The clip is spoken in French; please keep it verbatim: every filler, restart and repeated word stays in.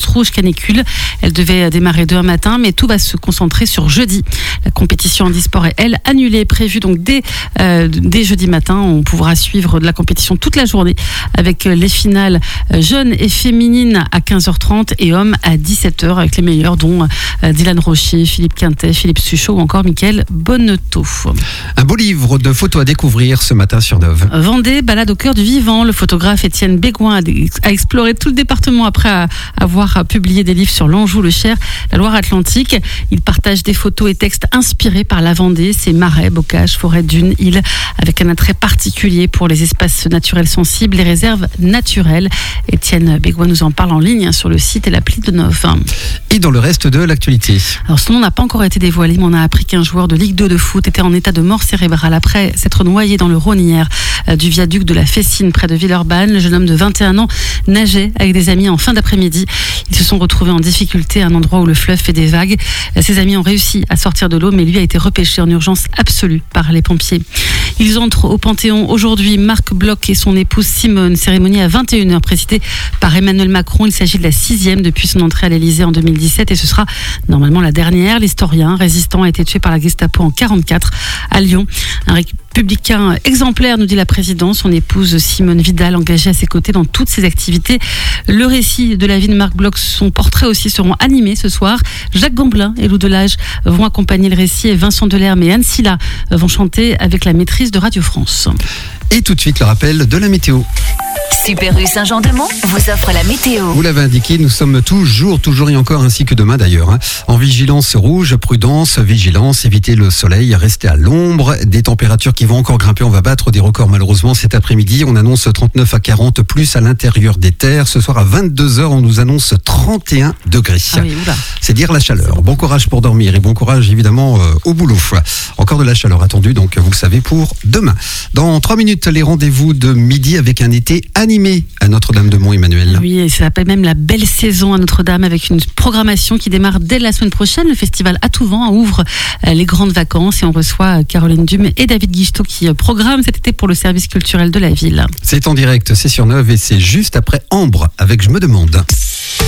rouge canicule. Elle devait démarrer demain matin, mais tout va se concentrer sur jeudi. La compétition handisport est, elle, annulée, prévue donc dès, euh, dès jeudi matin. On pourra suivre de la compétition toute la journée avec les finales jeunes et féminines à quinze heures trente et hommes à dix-sept heures avec les meilleurs dont euh, Dylan Rocher, Philippe Quintet, Philippe Suchot ou encore Mickaël Bonneteau. Un beau livre de photos à découvrir ce matin sur Neuve. Vendée, balade au cœur du vivant. Le photographe Étienne Bégoin a, a exploré tout le département après avoir publié des livres sur l'Anjou, le Cher, la Loire-Atlantique. Il partage des photos et textes inspirés par la Vendée, ses marais, bocages, forêts, dunes, îles, avec un attrait particulier pour les espaces naturels sensibles, les réserves naturelles. Étienne Bégoin nous en parle en ligne sur le site et l'appli de Neuve. Et dans le reste de l'actualité. Alors son nom n'a pas encore été dévoilé, mais on a appris qu'un joueur de Ligue deux de foot était en état de mort cérébrale après s'être noyé dans le Rhône hier, euh, du viaduc de la Fessine près de Villeurbanne. Le jeune homme de vingt et un ans nageait avec des amis en fin d'après-midi. Ils se sont retrouvés en difficulté à un endroit où le fleuve fait des vagues. Ses amis ont réussi à sortir de l'eau, mais lui a été repêché en urgence absolue par les pompiers. Ils entrent au Panthéon aujourd'hui. Marc Bloch et son épouse Simone. Cérémonie à vingt et une heures présidée par Emmanuel Macron. Il s'agit de la sixième depuis son entrée à l'Élysée en deux mille dix-sept et ce sera normalement la dernière. L'historien résistant a été tué par la Gestapo en quarante-quatre à Lyon. Un républicain exemplaire, nous dit la présidente. Son épouse Simone Vidal, engagée à ses côtés dans toutes ses activités. Le récit de la vie de Marc Bloch, son portrait aussi, seront animés ce soir. Jacques Gamblin et Lou Delage vont accompagner le récit et Vincent Delerme et Anne Silla vont chanter avec la maîtrise de Radio France. Et tout de suite le rappel de la météo. Super U Saint-Jean-de-Mont vous offre la météo. Vous l'avez indiqué, nous sommes toujours, toujours et encore, ainsi que demain d'ailleurs, hein, en vigilance rouge, prudence, vigilance, évitez le soleil, restez à l'ombre. Des températures qui vont encore grimper, on va battre des records malheureusement cet après-midi. On annonce trente-neuf à quarante plus à l'intérieur des terres. Ce soir à vingt-deux heures, on nous annonce trente et un degrés. Ah oui, oula. C'est dire la chaleur. Bon courage pour dormir et bon courage évidemment euh, au boulot. Encore de la chaleur attendue, donc vous le savez, pour demain. Dans trois minutes, les rendez-vous de midi avec un été animé à Notre-Dame-de-Mont, Emmanuel. Oui, et ça s'appelle même la belle saison à Notre-Dame avec une programmation qui démarre dès la semaine prochaine. Le festival À Tout Vent ouvre les grandes vacances et on reçoit Caroline Dume et David Guichetot qui programment cet été pour le service culturel de la ville. C'est en direct, c'est sur Neuve et c'est juste après Ambre avec Je me demande.